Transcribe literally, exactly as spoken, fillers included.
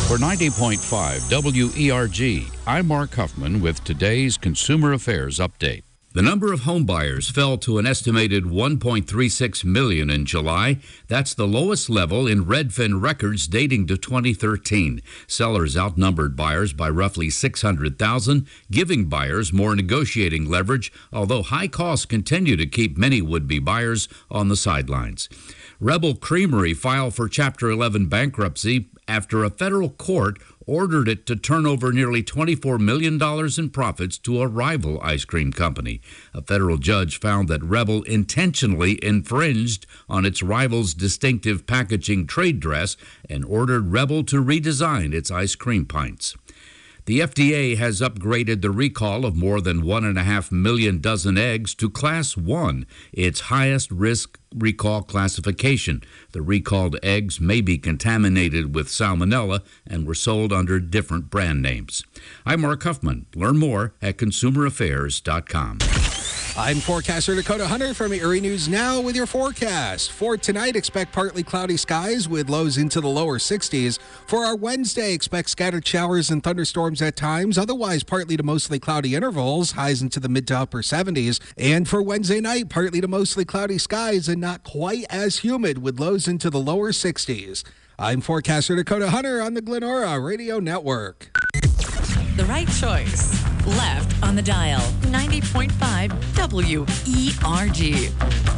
For ninety point five W E R G, I'm Mark Huffman with today's Consumer Affairs Update. The number of home buyers fell to an estimated one point three six million in July. That's the lowest level in Redfin records dating to twenty thirteen. Sellers outnumbered buyers by roughly six hundred thousand, giving buyers more negotiating leverage, although high costs continue to keep many would-be buyers on the sidelines. Rebel Creamery filed for Chapter eleven bankruptcy after a federal court ordered it to turn over nearly twenty-four million dollars in profits to a rival ice cream company. A federal judge found that Rebel intentionally infringed on its rival's distinctive packaging trade dress and ordered Rebel to redesign its ice cream pints. The F D A has upgraded the recall of more than one and a half million dozen eggs to Class one, its highest risk recall classification. The recalled eggs may be contaminated with salmonella and were sold under different brand names. I'm Mark Huffman. Learn more at consumer affairs dot com. I'm forecaster Dakota Hunter from Erie News Now with your forecast. For tonight, expect partly cloudy skies with lows into the lower sixties. For our Wednesday, expect scattered showers and thunderstorms at times, otherwise partly to mostly cloudy intervals, highs into the mid to upper seventies. And for Wednesday night, partly to mostly cloudy skies and not quite as humid with lows into the lower sixties. I'm forecaster Dakota Hunter on the Glenora Radio Network. The right choice. Left on the dial. ninety point five W E R G.